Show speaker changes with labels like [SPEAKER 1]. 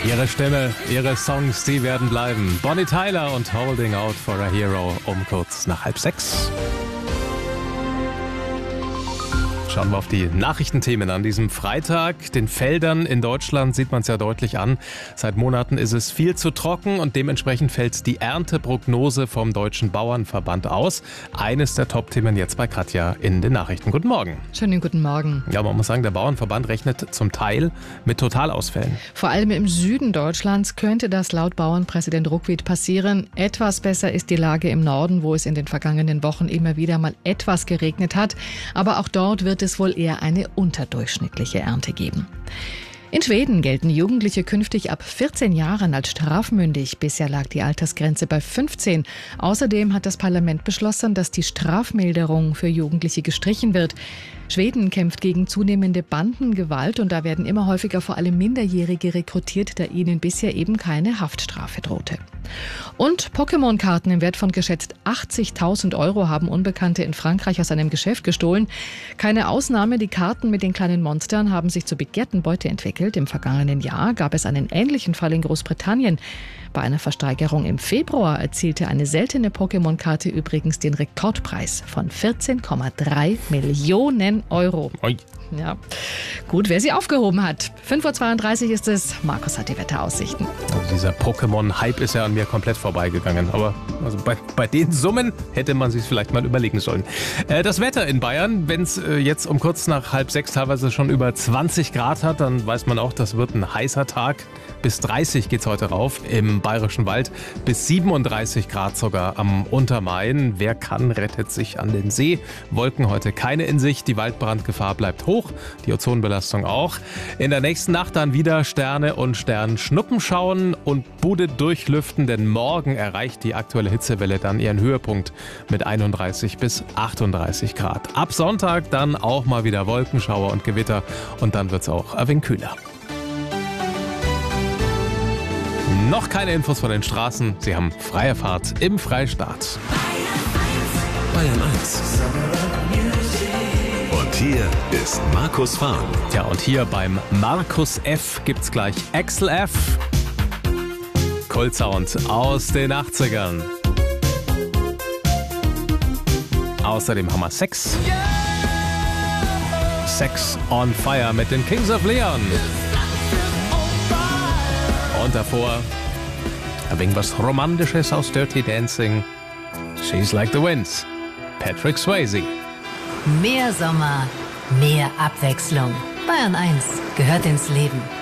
[SPEAKER 1] Ihre Stimme, ihre Songs, die werden bleiben. Bonnie Tyler und Holding Out for a Hero um kurz nach 5:30. Schauen wir auf die Nachrichtenthemen an diesem Freitag. Den Feldern in Deutschland sieht man es ja deutlich an. Seit Monaten ist es viel zu trocken und dementsprechend fällt die Ernteprognose vom Deutschen Bauernverband aus. Eines der Top-Themen jetzt bei Katja in den Nachrichten. Guten Morgen.
[SPEAKER 2] Schönen guten Morgen.
[SPEAKER 1] Ja, man muss sagen, der Bauernverband rechnet zum Teil mit Totalausfällen.
[SPEAKER 2] Vor allem im Süden Deutschlands könnte das laut Bauernpräsident Ruckwied passieren. Etwas besser ist die Lage im Norden, wo es in den vergangenen Wochen immer wieder mal etwas geregnet hat. Aber auch dort wird es wohl eher eine unterdurchschnittliche Ernte geben. In Schweden gelten Jugendliche künftig ab 14 Jahren als strafmündig. Bisher lag die Altersgrenze bei 15. Außerdem hat das Parlament beschlossen, dass die Strafmilderung für Jugendliche gestrichen wird. Schweden kämpft gegen zunehmende Bandengewalt und da werden immer häufiger vor allem Minderjährige rekrutiert, da ihnen bisher eben keine Haftstrafe drohte. Und Pokémon-Karten im Wert von geschätzt 80.000 € haben Unbekannte in Frankreich aus einem Geschäft gestohlen. Keine Ausnahme, die Karten mit den kleinen Monstern haben sich zur begehrten Beute entwickelt. Im vergangenen Jahr gab es einen ähnlichen Fall in Großbritannien. Bei einer Versteigerung im Februar erzielte eine seltene Pokémon-Karte übrigens den Rekordpreis von 14,3 Millionen €.
[SPEAKER 1] Oi.
[SPEAKER 2] Ja, gut, wer sie aufgehoben hat. 5:32 Uhr ist es. Markus hat die Wetteraussichten.
[SPEAKER 1] Also dieser Pokémon-Hype ist ja an mir komplett vorbeigegangen. Aber also bei den Summen hätte man sich vielleicht mal überlegen sollen. Das Wetter in Bayern, wenn es jetzt um kurz nach 5:30 teilweise schon über 20 Grad hat, dann weiß man auch, das wird ein heißer Tag. Bis 30 geht's heute rauf im Bayerischen Wald. Bis 37 Grad sogar am Untermain. Wer kann, rettet sich an den See. Wolken heute keine in Sicht. Die Waldbrandgefahr bleibt hoch. Die Ozonbelastung auch. In der nächsten Nacht dann wieder Sterne und Sternschnuppen schauen und Bude durchlüften, denn morgen erreicht die aktuelle Hitzewelle dann ihren Höhepunkt mit 31 bis 38 Grad. Ab Sonntag dann auch mal wieder Wolkenschauer und Gewitter und dann wird es auch ein wenig kühler. Noch keine Infos von den Straßen. Sie haben freie Fahrt im Freistaat.
[SPEAKER 3] Bayern 1. Und hier ist Markus Fahren.
[SPEAKER 1] Ja, und hier beim Markus F. gibt's gleich Axel F. Cold Sound aus den 80ern. Außerdem haben wir Sex. Sex on Fire mit den Kings of Leon. Und davor ein wenig was Romantisches aus Dirty Dancing. She's Like the Wind. Patrick Swayze.
[SPEAKER 4] Mehr Sommer, mehr Abwechslung. Bayern 1 gehört ins Leben.